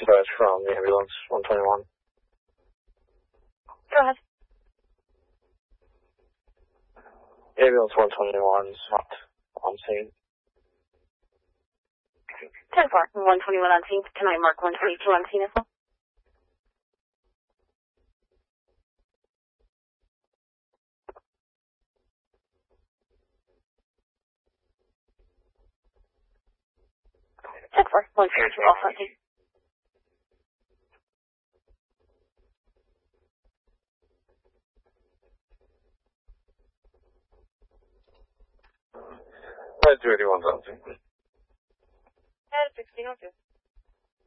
dispatch from the ambulance 121. Go ahead. Ambulance 121 is not on scene. 10-4, 121 on scene. Can I mark 122 on scene as well? Check 4, 122 also on scene. Red 281's on scene. Red 1602.